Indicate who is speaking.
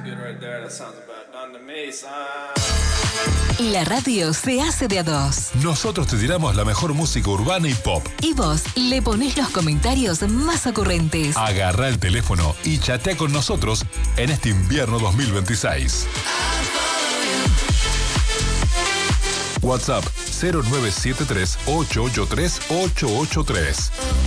Speaker 1: La radio se hace de a dos.
Speaker 2: Nosotros te tiramos la mejor música urbana y pop.
Speaker 1: Y vos le ponés los comentarios más ocurrentes.
Speaker 2: Agarrá el teléfono y chatea con nosotros en este invierno 2026. WhatsApp 0973 883 883.